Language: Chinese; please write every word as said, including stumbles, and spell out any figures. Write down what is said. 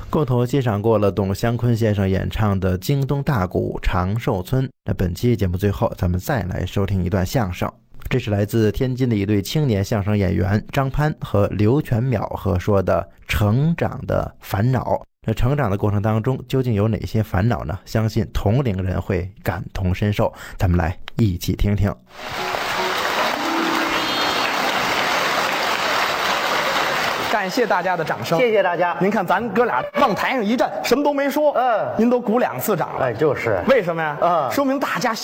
共同欣赏过了董湘坤先生演唱的京东大鼓《长寿村》。那本期节目最后，咱们再来收听一段相声。这是来自天津的一对青年相声演员张潘和刘全淼合说的成长的烦恼。这成长的过程当中究竟有哪些烦恼呢？相信同龄人会感同身受，咱们来一起听听。 感谢大家的掌声， 谢谢大家。 您看咱哥俩往台上一站，什么都没说， 嗯， 您都鼓两次掌了， 哎，就是， 为什么呀？ 嗯， 说明大家